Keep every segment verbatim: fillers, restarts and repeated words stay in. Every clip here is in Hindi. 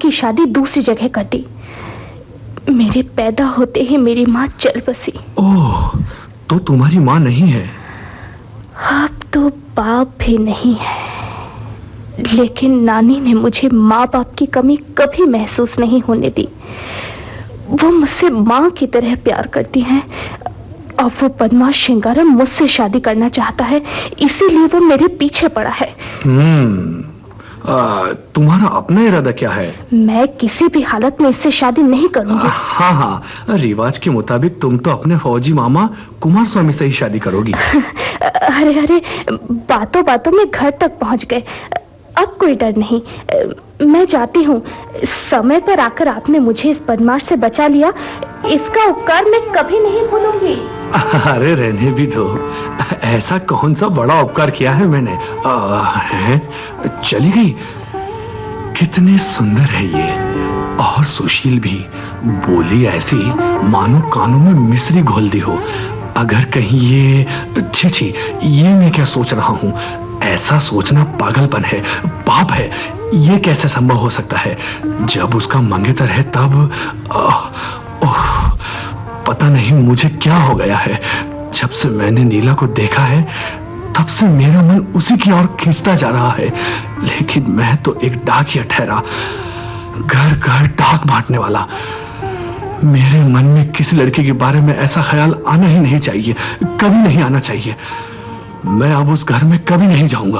की शादी दूसरी जगह कर दी। मेरे पैदा होते ही मेरी माँ चल बसी। ओह, तो तुम्हारी माँ नहीं है? अब तो बाप भी नहीं है, लेकिन नानी ने मुझे माँ बाप की कमी कभी महसूस नहीं होने दी। वो मुझसे माँ की तरह प्यार करती हैं। अब वो बदमाश शिंगारम मुझसे शादी करना चाहता है, इसीलिए वो मेरे पीछे पड़ा है। हम्म, आ, तुम्हारा अपना इरादा क्या है? मैं किसी भी हालत में इससे शादी नहीं करूंगी। हाँ हाँ, रिवाज के मुताबिक तुम तो अपने फौजी मामा कुमार स्वामी से ही शादी करोगी। अरे अरे, बातों बातों में घर तक पहुंच गए। अब कोई डर नहीं, मैं जाती हूँ। समय पर आकर आपने मुझे इस बदमाश से बचा लिया, इसका उपकार मैं कभी नहीं भूलूंगी। अरे रहने भी दो, ऐसा कौन सा बड़ा उपकार किया है मैंने? आ, है? चली गई। कितने सुंदर है ये, और सुशील भी। बोली ऐसी मानो कानों में मिश्री घोल दी हो। अगर कहीं ये छी छी, ये मैं क्या सोच रहा हूँ? ऐसा सोचना पागलपन है, पाप है। ये कैसे संभव हो सकता है? जब उसका मंगेतर है तब ओह, पता नहीं मुझे क्या हो गया है। जब से मैंने नीला को देखा है तब से मेरा मन उसी की ओर खींचता जा रहा है। लेकिन मैं तो एक डाकिया ठहरा, घर घर डाक बांटने वाला। मेरे मन में किसी लड़के के बारे में ऐसा ख्याल आना ही नहीं चाहिए, कभी नहीं आना चाहिए। मैं अब उस घर में कभी नहीं जाऊंगा।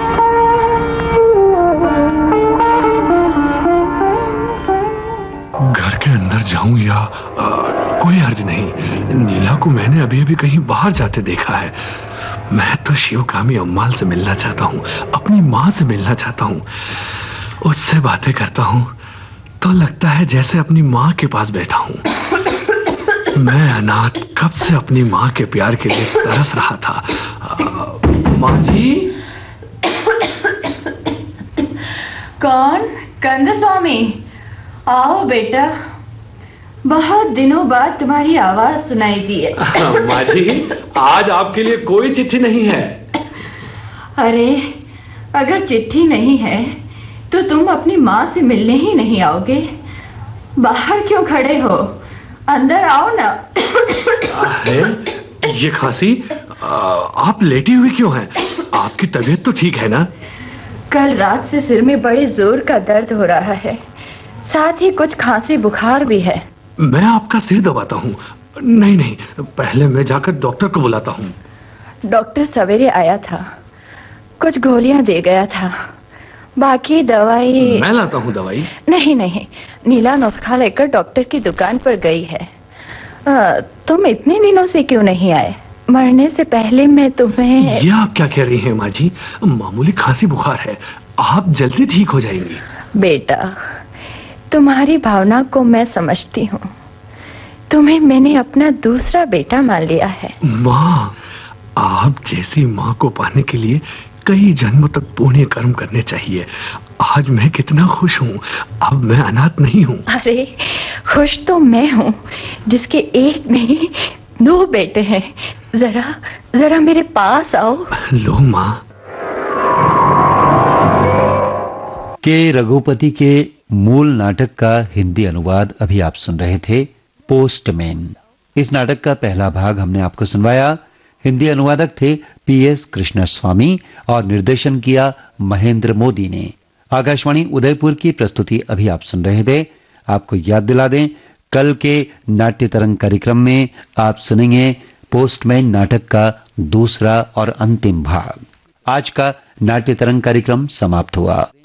घर के अंदर जाऊं या आ, कोई अर्ज नहीं। नीला को मैंने अभी अभी कहीं बाहर जाते देखा है। मैं तो शिवकामी अम्माल से मिलना चाहता हूँ, अपनी माँ से मिलना चाहता हूँ। उससे बातें करता हूँ तो लगता है जैसे अपनी माँ के पास बैठा हूँ। मैं अनाथ कब से अपनी माँ के प्यार के लिए तरस रहा था। माँ जी। कौन? कंदस्वामी, आओ बेटा। बहुत दिनों बाद तुम्हारी आवाज सुनाई दी है। माँ जी, आज आपके लिए कोई चिट्ठी नहीं है। अरे, अगर चिट्ठी नहीं है तो तुम अपनी माँ से मिलने ही नहीं आओगे? बाहर क्यों खड़े हो? अंदर आओ ना। है? ये खांसी? आप लेटी हुई क्यों हैं? आपकी तबीयत तो ठीक है ना? कल रात से सिर में बड़े जोर का दर्द हो रहा है, साथ ही कुछ खांसी बुखार भी है। मैं आपका सिर दबाता हूँ। नहीं नहीं, पहले मैं जाकर डॉक्टर को बुलाता हूँ। डॉक्टर सवेरे आया था, कुछ गोलियां दे गया था, बाकी दवाई मैं लाता हूँ। दवाई नहीं नहीं, नीला नुस्खा लेकर डॉक्टर की दुकान पर गई है। आ, तुम इतने दिनों से क्यों नहीं आए? मरने से पहले मैं तुम्हें। ये आप क्या कह रही हैं माँ जी? मामूली खांसी बुखार है, आप जल्दी ठीक हो जाएंगी। बेटा, तुम्हारी भावना को मैं समझती हूँ। तुम्हें मैंने अपना दूसरा बेटा मान लिया है। माँ, आप जैसी माँ को पाने के लिए कई जन्म तक पुण्य कर्म करने चाहिए। आज मैं कितना खुश हूँ, अब मैं अनाथ नहीं हूँ। अरे, खुश तो मैं हूँ जिसके एक नहीं दो बेटे हैं। जरा जरा मेरे पास आओ। लो माँ। के रघुपति के मूल नाटक का हिंदी अनुवाद अभी आप सुन रहे थे, पोस्टमैन। इस नाटक का पहला भाग हमने आपको सुनवाया। हिंदी अनुवादक थे पी एस कृष्णस्वामी और निर्देशन किया महेंद्र मोदी ने। आकाशवाणी उदयपुर की प्रस्तुति अभी आप सुन रहे थे। आपको याद दिला दें, कल के नाट्य तरंग कार्यक्रम में आप सुनेंगे पोस्टमैन नाटक का दूसरा और अंतिम भाग। आज का नाट्य तरंग कार्यक्रम समाप्त हुआ।